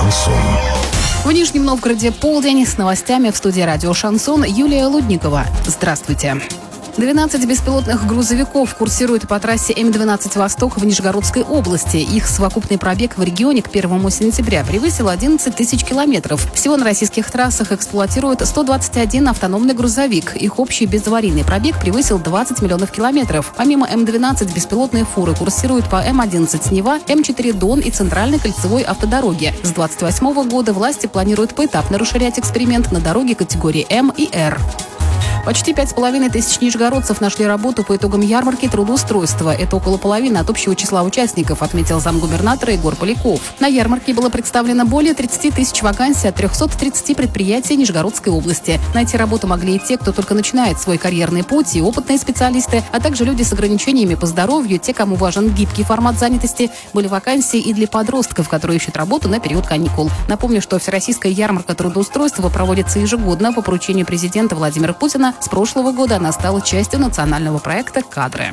Шансон. В Нижнем Новгороде полдень. С новостями в студии радио «Шансон» Юлия Лудникова. Здравствуйте. 12 беспилотных грузовиков курсируют по трассе М-12 «Восток» в Нижегородской области. Их совокупный пробег в регионе к 1 сентября превысил 11 тысяч километров. Всего на российских трассах эксплуатируют 121 автономный грузовик. Их общий безаварийный пробег превысил 20 миллионов километров. Помимо М-12 беспилотные фуры курсируют по М-11 «Нева», М-4 «Дон» и центральной кольцевой автодороге. С 2028 года власти планируют поэтапно расширять эксперимент на дороги категории М и Р. Почти 5500 нижегородцев нашли работу по итогам ярмарки трудоустройства. Это около половины от общего числа участников, отметил замгубернатора Егор Поляков. На ярмарке было представлено более 30 тысяч вакансий от 330 предприятий Нижегородской области. Найти работу могли и те, кто только начинает свой карьерный путь, и опытные специалисты, а также люди с ограничениями по здоровью, те, кому важен гибкий формат занятости. Были вакансии и для подростков, которые ищут работу на период каникул. Напомню, что Всероссийская ярмарка трудоустройства проводится ежегодно по поручению президента Владимира Путина. С прошлого года она стала частью национального проекта «Кадры».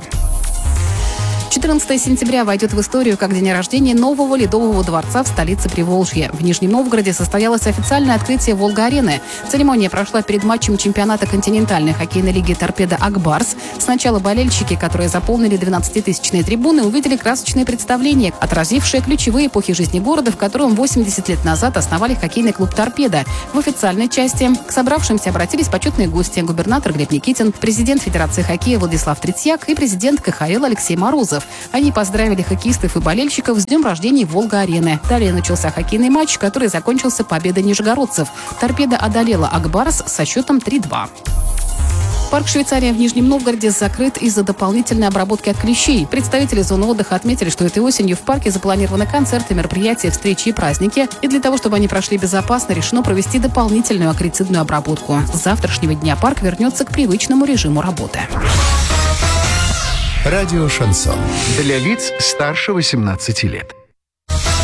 14 сентября войдет в историю как день рождения нового ледового дворца в столице Приволжья. В Нижнем Новгороде состоялось официальное открытие «Волга-арены». Церемония прошла перед матчем чемпионата континентальной хоккейной лиги «Торпедо Ак-Барс». Сначала болельщики, которые заполнили 12-тысячные трибуны, увидели красочные представления, отразившие ключевые эпохи жизни города, в котором 80 лет назад основали хоккейный клуб «Торпедо». В официальной части к собравшимся обратились почетные гости: губернатор Глеб Никитин, президент Федерации хоккея Владислав Третьяк и президент КХЛ Алексей Морозов. Они поздравили хоккеистов и болельщиков с днем рождения Волга-арены. Далее начался хоккейный матч, который закончился победой нижегородцев. «Торпедо» одолела «Ак-Барс» со счетом 3-2. Парк «Швейцария» в Нижнем Новгороде закрыт из-за дополнительной обработки от клещей. Представители зоны отдыха отметили, что этой осенью в парке запланированы концерты, мероприятия, встречи и праздники. И для того, чтобы они прошли безопасно, решено провести дополнительную акарицидную обработку. С завтрашнего дня парк вернется к привычному режиму работы. Радио «Шансон». Для лиц старше 18 лет.